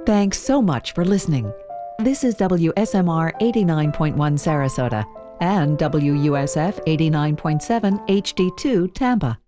Thanks so much for listening. This is WSMR 89.1 Sarasota and WUSF 89.7 HD2 Tampa.